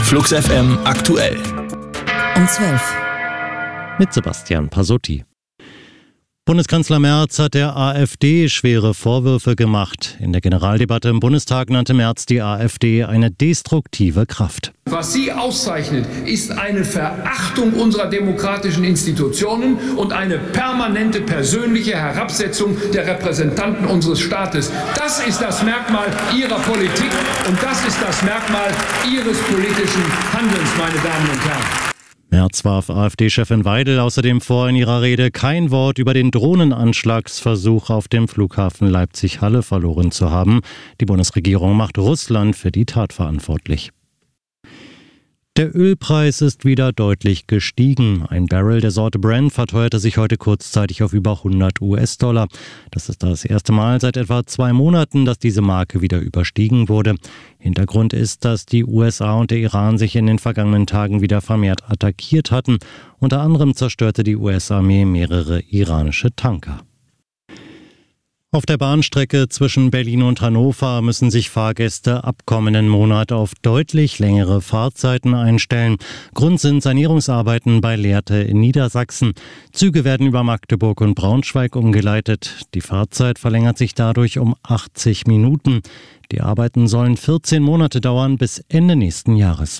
Flux FM aktuell. Um 12. Mit Sebastian Pasotti. Bundeskanzler Merz hat der AfD schwere Vorwürfe gemacht. In der Generaldebatte im Bundestag nannte Merz die AfD eine destruktive Kraft. Was sie auszeichnet, ist eine Verachtung unserer demokratischen Institutionen und eine permanente persönliche Herabsetzung der Repräsentanten unseres Staates. Das ist das Merkmal ihrer Politik und das ist das Merkmal ihres politischen Handelns, meine Damen und Herren. Merz warf AfD-Chefin Weidel außerdem vor, in ihrer Rede kein Wort über den Drohnenanschlagsversuch auf dem Flughafen Leipzig-Halle verloren zu haben. Die Bundesregierung macht Russland für die Tat verantwortlich. Der Ölpreis ist wieder deutlich gestiegen. Ein Barrel der Sorte Brent verteuerte sich heute kurzzeitig auf über 100 US-Dollar. Das ist das erste Mal seit etwa 2 Monaten, dass diese Marke wieder überstiegen wurde. Hintergrund ist, dass die USA und der Iran sich in den vergangenen Tagen wieder vermehrt attackiert hatten. Unter anderem zerstörte die US-Armee mehrere iranische Tanker. Auf der Bahnstrecke zwischen Berlin und Hannover müssen sich Fahrgäste ab kommenden Monat auf deutlich längere Fahrzeiten einstellen. Grund sind Sanierungsarbeiten bei Lehrte in Niedersachsen. Züge werden über Magdeburg und Braunschweig umgeleitet. Die Fahrzeit verlängert sich dadurch um 80 Minuten. Die Arbeiten sollen 14 Monate dauern bis Ende nächsten Jahres.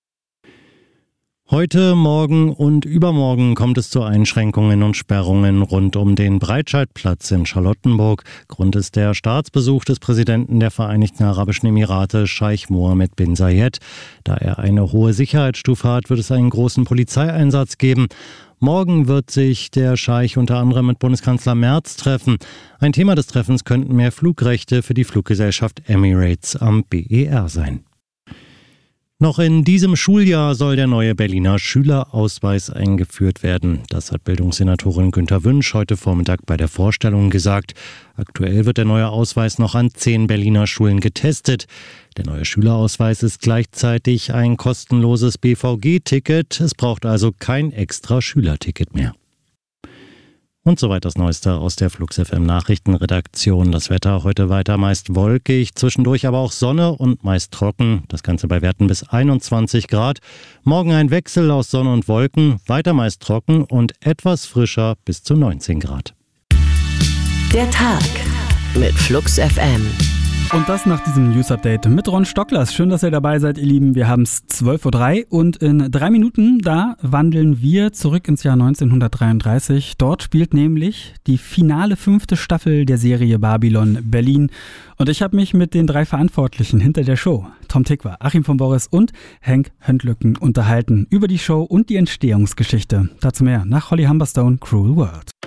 Heute, morgen und übermorgen kommt es zu Einschränkungen und Sperrungen rund um den Breitscheidplatz in Charlottenburg. Grund ist der Staatsbesuch des Präsidenten der Vereinigten Arabischen Emirate, Scheich Mohammed bin Zayed. Da er eine hohe Sicherheitsstufe hat, wird es einen großen Polizeieinsatz geben. Morgen wird sich der Scheich unter anderem mit Bundeskanzler Merz treffen. Ein Thema des Treffens könnten mehr Flugrechte für die Fluggesellschaft Emirates am BER sein. Noch in diesem Schuljahr soll der neue Berliner Schülerausweis eingeführt werden. Das hat Bildungssenatorin Günter Wünsch heute Vormittag bei der Vorstellung gesagt. Aktuell wird der neue Ausweis noch an 10 Berliner Schulen getestet. Der neue Schülerausweis ist gleichzeitig ein kostenloses BVG-Ticket. Es braucht also kein extra Schülerticket mehr. Und soweit das Neueste aus der Flux FM Nachrichtenredaktion. Das Wetter heute weiter meist wolkig, zwischendurch aber auch Sonne und meist trocken. Das Ganze bei Werten bis 21 Grad. Morgen ein Wechsel aus Sonne und Wolken, weiter meist trocken und etwas frischer bis zu 19 Grad. Der Tag mit Flux FM. Und das nach diesem News-Update mit Ron Stocklers. Schön, dass ihr dabei seid, ihr Lieben. Wir haben es 12.03 Uhr und in 3 Minuten, da wandeln wir zurück ins Jahr 1933. Dort spielt nämlich die finale 5. Staffel der Serie Babylon Berlin. Und ich habe mich mit den 3 Verantwortlichen hinter der Show, Tom Tikva, Achim von Boris und Henk Höndlücken, unterhalten über die Show und die Entstehungsgeschichte. Dazu mehr nach Holly Humberstone, Cruel World.